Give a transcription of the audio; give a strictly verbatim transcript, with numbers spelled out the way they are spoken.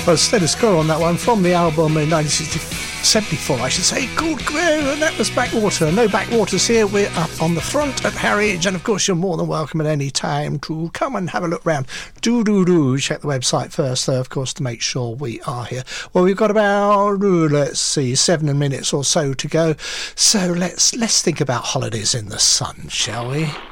Well, status quo on that one from the album in nineteen seventy-four, I should say, called Glow, and that was Backwater. No Backwaters here. We're up on the front at Harwich, and of course you're more than welcome at any time to come and have a look round. Do do do check the website first, though, of course, to make sure we are here. Well, we've got about ooh, let's see, seven minutes or so to go. So let's let's think about holidays in the sun, shall we?